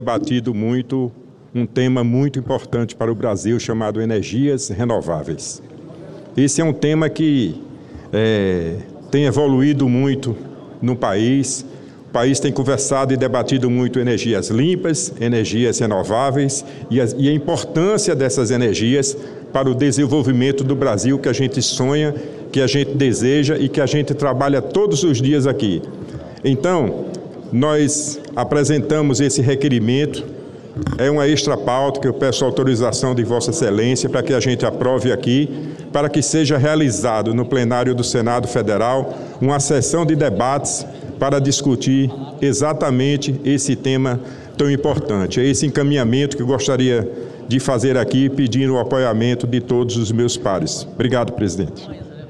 Debatido muito um tema muito importante para o Brasil chamado energias renováveis. Esse é um tema que tem evoluído muito no país. O país tem conversado e debatido muito energias limpas, energias renováveis e a importância dessas energias para o desenvolvimento do Brasil que a gente sonha, que a gente deseja e que a gente trabalha todos os dias aqui. Então, nós apresentamos esse requerimento, é uma extra pauta que eu peço autorização de Vossa Excelência para que a gente aprove aqui, para que seja realizado no plenário do Senado Federal uma sessão de debates para discutir exatamente esse tema tão importante. É esse encaminhamento que eu gostaria de fazer aqui, pedindo o apoiamento de todos os meus pares. Obrigado, presidente.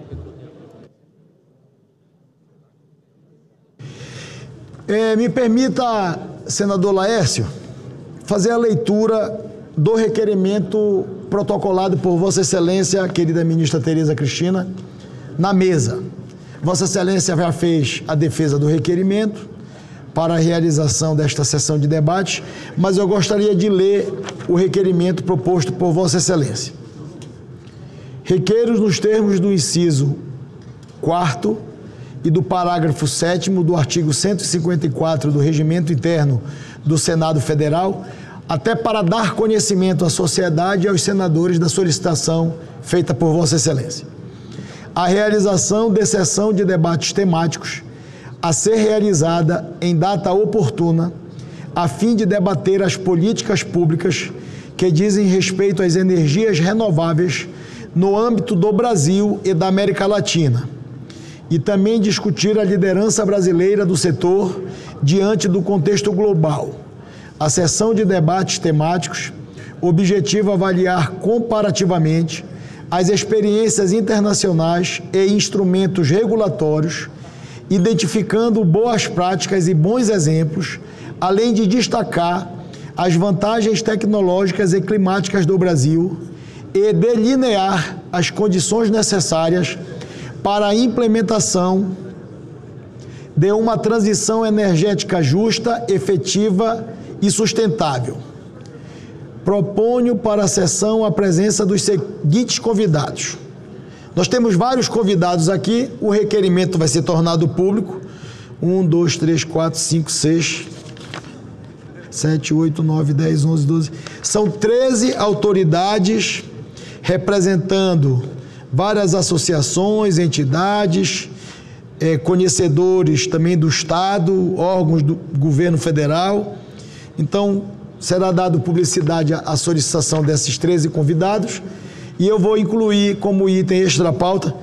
Me permita, senador Laércio, fazer a leitura do requerimento protocolado por Vossa Excelência, querida ministra Tereza Cristina, na mesa. Vossa Excelência já fez a defesa do requerimento para a realização desta sessão de debate, mas eu gostaria de ler o requerimento proposto por Vossa Excelência. Requeiro, nos termos do inciso 4º e do parágrafo 7º do artigo 154 do Regimento Interno do Senado Federal, até para dar conhecimento à sociedade e aos senadores da solicitação feita por Vossa Excelência. A realização de sessão de debates temáticos a ser realizada em data oportuna, a fim de debater as políticas públicas que dizem respeito às energias renováveis no âmbito do Brasil e da América Latina, e também discutir a liderança brasileira do setor diante do contexto global. A sessão de debates temáticos objetiva avaliar comparativamente as experiências internacionais e instrumentos regulatórios, identificando boas práticas e bons exemplos, além de destacar as vantagens tecnológicas e climáticas do Brasil e delinear as condições necessárias para a implementação de uma transição energética justa, efetiva e sustentável. Proponho para a sessão a presença dos seguintes convidados. Nós temos vários convidados aqui, o requerimento vai ser tornado público. 1, 2, 3, 4, 5, 6, 7, 8, 9, 10, 11, 12. São 13 autoridades representando várias associações, entidades, conhecedores também do Estado, órgãos do governo federal. Então, será dado publicidade à solicitação desses 13 convidados e eu vou incluir como item extra pauta.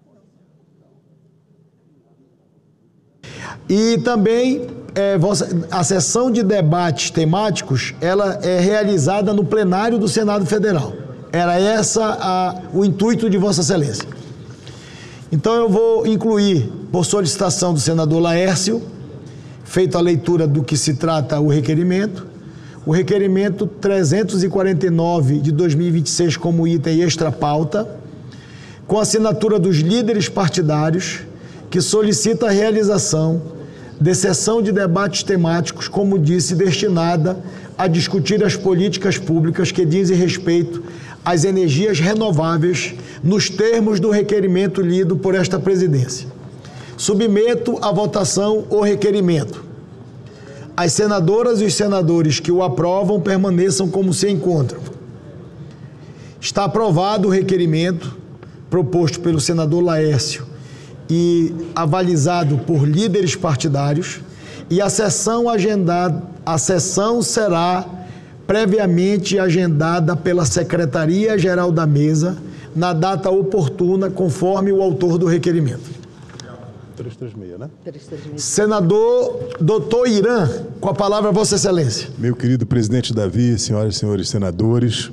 E também a sessão de debates temáticos, ela é realizada no plenário do Senado Federal. Era o intuito de Vossa Excelência. Então eu vou incluir, por solicitação do senador Laércio, feita a leitura do que se trata o requerimento 349 de 2026 como item extra pauta, com assinatura dos líderes partidários, que solicita a realização de sessão de debates temáticos, como disse, destinada a discutir as políticas públicas que dizem respeito às energias renováveis nos termos do requerimento lido por esta presidência. Submeto à votação o requerimento. As senadoras e os senadores que o aprovam permaneçam como se encontram. Está aprovado o requerimento proposto pelo senador Laércio e avalizado por líderes partidários, e a sessão será previamente agendada pela Secretaria-Geral da Mesa na data oportuna, conforme o autor do requerimento. 336, né? 336. Senador Dr. Irã, com a palavra Vossa Excelência. Meu querido presidente Davi, senhoras e senhores senadores,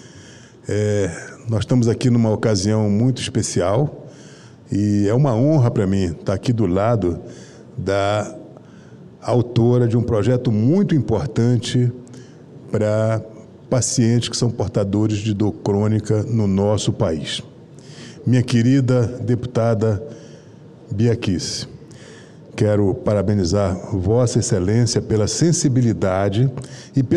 nós estamos aqui numa ocasião muito especial e é uma honra para mim estar aqui do lado da autora de um projeto muito importante para pacientes que são portadores de dor crônica no nosso país. Minha querida deputada Bia Kicis, quero parabenizar Vossa Excelência pela sensibilidade e